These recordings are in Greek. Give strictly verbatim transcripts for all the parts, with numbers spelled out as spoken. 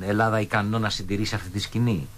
Ελλάδα ικανό να συντηρήσει αυτή τη σκηνή?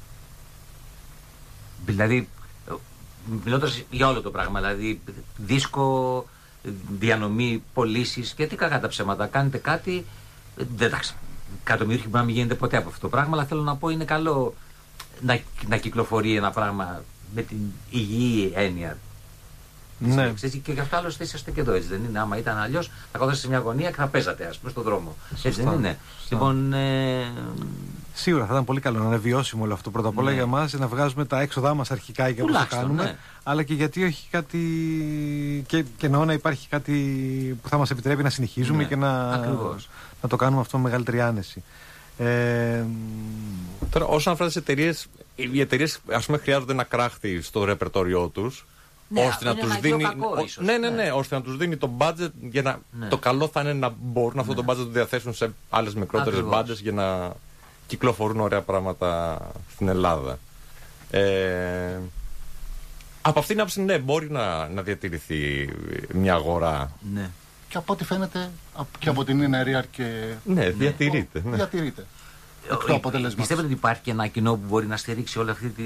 Δηλαδή, μιλώντας για όλο το πράγμα, δηλαδή δίσκο, διανομή, πωλήσεις, γιατί κακά τα ψέματα, κάνετε κάτι, εντάξει, εκατομμύριο μπορεί να μην γίνεται ποτέ από αυτό το πράγμα, αλλά θέλω να πω είναι καλό να, να κυκλοφορεί ένα πράγμα με την υγιή έννοια. Ναι. Και γι' αυτό άλλωστε είσαστε και εδώ, έτσι δεν είναι? Άμα ήταν αλλιώς, θα κάθεστε σε μια γωνία και θα παίζατε, ας πούμε, στον δρόμο. Σωστά. Έτσι δεν είναι? Σωστά. Λοιπόν, ε... σίγουρα θα ήταν πολύ καλό να είναι βιώσιμο όλο αυτό πρώτα απ' όλα, ναι, για μας, να βγάζουμε τα έξοδά μας αρχικά για να το κάνουμε, ναι, αλλά και γιατί έχει κάτι. Και, και εννοώ να υπάρχει κάτι που θα μας επιτρέπει να συνεχίζουμε, ναι, και να, να το κάνουμε αυτό με μεγαλύτερη άνεση. Ε... Τώρα, όσον αφορά τις εταιρείες, οι εταιρείες ας πούμε χρειάζονται ένα κράχτη στο ρεπερτόριό τους. Ναι, ώστε να τους δίνει, κακό, ο, ίσως, ναι, ναι, ναι, ναι, ώστε να τους δίνει το budget για να, ναι, το καλό θα είναι να μπορούν, ναι, αυτό το budget να το διαθέσουν σε άλλες μικρότερες μπάντες για να κυκλοφορούν ωραία πράγματα στην Ελλάδα. Ε, από αυτήν την άποψη, ναι, μπορεί να, να διατηρηθεί μια αγορά. Ναι. Και από ό,τι φαίνεται και από την Ινερία και... Ναι, διατηρείται. Ναι. Διατηρείται. Το αποτέλεσμα. Πιστεύετε ότι υπάρχει και ένα κοινό που μπορεί να στηρίξει όλη αυτή τη...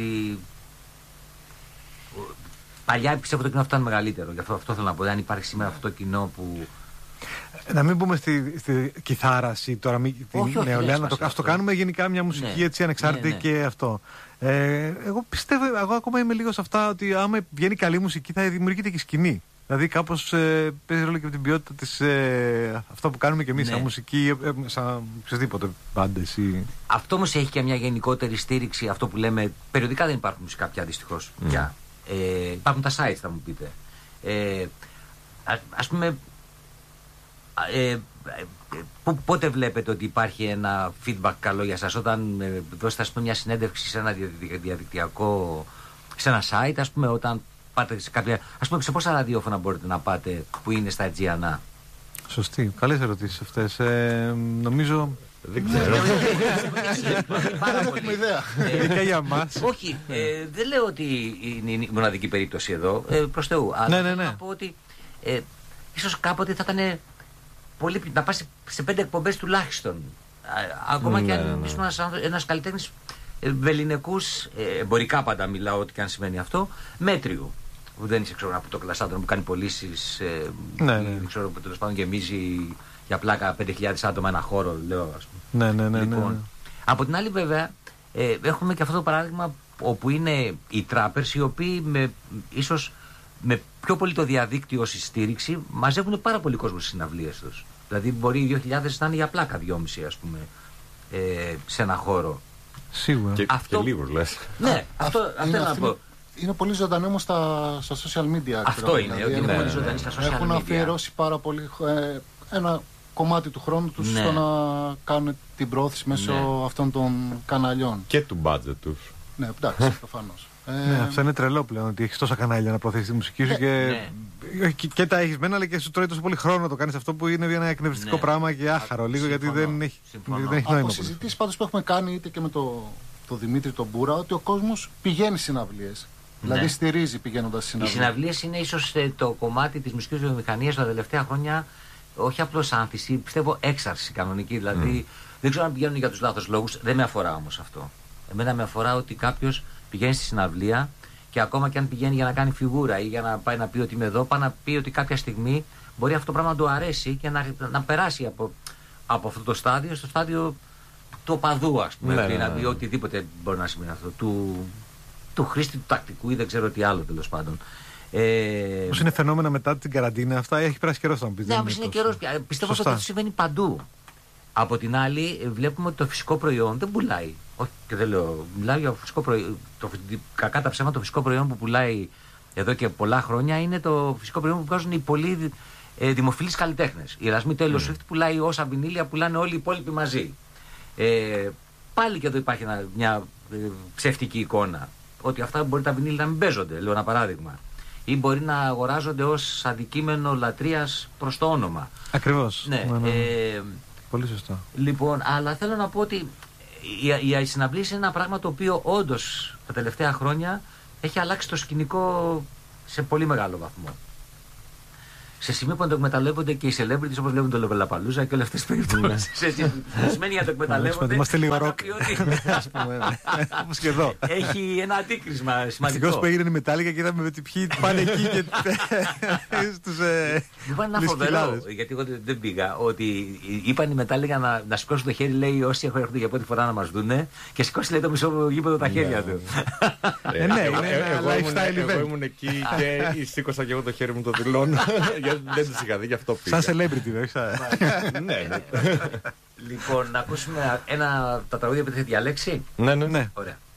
Παλιά πιστεύω το κοινό αυτό ήταν μεγαλύτερο. Γι' αυτό, αυτό θέλω να πω. Αν υπάρχει σήμερα αυτό το κοινό που. Να μην μπούμε στη, στη κιθάραση τώρα, μη, όχι, την νεολαία, να το, το κάνουμε γενικά μια μουσική, ναι, έτσι ανεξάρτητη, ναι, ναι, και αυτό. Ε, εγώ πιστεύω, εγώ ακόμα είμαι λίγο σε αυτά ότι άμα βγαίνει καλή μουσική θα δημιουργείται και σκηνή. Δηλαδή κάπως ε, παίζει ρόλο και από την ποιότητα της, ε, αυτό που κάνουμε και εμείς, ναι, σαν μουσική, ε, σαν οποιοδήποτε μπάντες ή... Αυτό όμως έχει και μια γενικότερη στήριξη, αυτό που λέμε, περιοδικά δεν υπάρχουν μουσικά πια δυστυχώς. Mm. Πια. Ε, υπάρχουν τα sites, θα μου πείτε. Ε, α, ας πούμε, ε, πότε βλέπετε ότι υπάρχει ένα feedback καλό για σας? Όταν ε, δώσετε, ας πούμε, μια συνέντευξη σε ένα διαδικτυακό, σε ένα site, ας πούμε, όταν πάτε σε κάποια, ας πούμε, σε πόσα ραδιόφωνα μπορείτε να πάτε που είναι στα Αιτζιανά? Σωστή, καλές ερωτήσεις αυτές. Ε, νομίζω... Δεν ξέρω. Πάρα πολύ ιδέα. Ειδικά για μας. Όχι, ε, δεν λέω ότι είναι η μοναδική περίπτωση εδώ, ε, προς Θεού. Αλλά ναι, ναι, ναι. να πω ότι ε, ίσως κάποτε θα ήταν πολύ, να πας σε πέντε εκπομπές τουλάχιστον. Α, ακόμα ναι, και αν ναι, ήσουν ένας, ένας καλλιτέχνης βεληνικούς, ε, εμπορικά πάντα μιλάω, ό,τι και αν σημαίνει αυτό, μέτριου. Που δεν είσαι, ξέρω, από το κλασσάντρο που κάνει πωλήσεις, ε, ναι, ναι. δεν ξέρω, τέλος πάντων γεμίζει για πλάκα πέντε χιλιάδες άτομα ένα χώρο, λέω, ας πούμε. Ναι, ναι, ναι, λοιπόν, ναι, ναι. Από την άλλη, βέβαια, ε, έχουμε και αυτό το παράδειγμα όπου είναι οι τράπερς, οι οποίοι με, ίσως με πιο πολύ το διαδίκτυο ως στήριξη μαζεύουν πάρα πολύ κόσμο στις συναυλίες τους. Δηλαδή, μπορεί οι δύο χιλιάδες να είναι για πλάκα δυόμιση, ας πούμε, ε, σε ένα χώρο. Σίγουρα. Και, αυτό... και λίγους λες. Ναι, αυτό, αυτό είναι να πω. Είναι πολύ ζωντανό όμως στα, στα social media. Αυτό ξέρω, είναι, δηλαδή, ότι είναι ναι, πολύ ζωντανή στα social media. Έχουν αφιερώσει πάρα πολύ ε, ένα κομμάτι του χρόνου τους, ναι, στο να κάνουν την προώθηση μέσω, ναι, αυτών των καναλιών. Και του budget τους. Ναι, εντάξει, προφανώς. Ναι, αυτό είναι τρελό πλέον, ότι έχεις τόσα κανάλια να προωθήσεις τη μουσική σου, ναι, και, ναι, και, και τα έχεις μένα, αλλά και σου τρώει τόσο πολύ χρόνο να το κάνεις αυτό που είναι ένα εκνευριστικό, ναι, πράγμα και άχαρο λίγο, συμφωνώ, γιατί δεν έχει, δεν έχει νόημα. Από συζητήσεις πάντως που έχουμε κάνει είτε και με το, το Δημήτρη τον Μπούρα, ότι ο κόσμος πηγαίνει συναυλίες. Δηλαδή, ναι, στηρίζει πηγαίνοντας στις συναυλίες. Οι συναυλίες είναι ίσως το κομμάτι της μουσικής βιομηχανίας τα τελευταία χρόνια, όχι απλώς άνθηση, πιστεύω έξαρση κανονική. Δηλαδή, mm. δεν ξέρω αν πηγαίνουν για τους λάθος λόγους, δεν με αφορά όμως αυτό. Εμένα με αφορά ότι κάποιος πηγαίνει στη συναυλία και ακόμα και αν πηγαίνει για να κάνει φιγούρα ή για να πάει να πει ότι είμαι εδώ, πάει να πει ότι κάποια στιγμή μπορεί αυτό το πράγμα να του αρέσει και να, να περάσει από, από αυτό το στάδιο στο στάδιο του οπαδού, ας πούμε. Ναι, δηλαδή, ναι, οτιδήποτε μπορεί να σημαίνει αυτό. Του, του χρήστη, του τακτικού ή δεν ξέρω τι άλλο, τέλος πάντων. Ε, Πώς είναι φαινόμενα μετά την καραντίνα αυτά, έχει περάσει καιρός να μου πεις. Ναι, όμως είναι καιρός πια. Πιστεύω ότι αυτό συμβαίνει παντού. Από την άλλη, βλέπουμε ότι το φυσικό προϊόν δεν πουλάει. Όχι, και δεν λέω. Μιλάω για φυσικό προϊόν. Το, κακά τα ψέματα, το φυσικό προϊόν που πουλάει εδώ και πολλά χρόνια είναι το φυσικό προϊόν που βγάζουν οι πολύ ε, δημοφιλείς καλλιτέχνες. Η Ερασμή Taylor Swift mm. πουλάει όσα βινίλια πουλάνε όλοι οι υπόλοιποι μαζί. Ε, πάλι και εδώ υπάρχει ένα, μια ε, ψεύτικη εικόνα. Ότι αυτά μπορεί τα βινίλια να μην παίζονται, λέω ένα παράδειγμα. Ή μπορεί να αγοράζονται ως αντικείμενο λατρείας προς το όνομα. Ακριβώς. Ναι. ναι, ναι. Ε, Πολύ σωστά. Λοιπόν, αλλά θέλω να πω ότι η, η, η συναυλίες είναι ένα πράγμα το οποίο όντως τα τελευταία χρόνια έχει αλλάξει το σκηνικό σε πολύ μεγάλο βαθμό. σε σημείο που να το εκμεταλλεύονται και οι celebrities όπως βλέπουν το Λοβελαπαλούζα και όλες αυτές τις περιπτώσεις. Σημαίνει να το εκμεταλλεύονται. Είμαστε λίγο ροκ. Όπως και εδώ. Έχει ένα αντίκρισμα σημαντικό. Ευτυχώς που έγινε η Μετάλλικα και είδαμε ότι ποιοι πάνε εκεί και στους. Λοιπόν, ένα φοβερό, γιατί εγώ δεν πήγα, ότι είπαν οι Μετάλλικα να, να σηκώσουν το χέρι, λέει, όσοι έρχονται για πρώτη φορά να μας δούνε, και σηκώσει, λέει, το μισό γήπεδο τα χέρια του. Ε, ναι, είναι ένα lifestyle event. Εγώ ήμουν εκεί και σήκωσα και εγώ το χέρι μου, το δηλώνω. Δεν τους είχα δει, γι' αυτό πήγα. Σαν celebrity, δεν Ναι, ναι. Λοιπόν, να ακούσουμε ένα, τα τραγούδια που θα διαλέξει. Ναι, ναι. Ναι. Ωραία.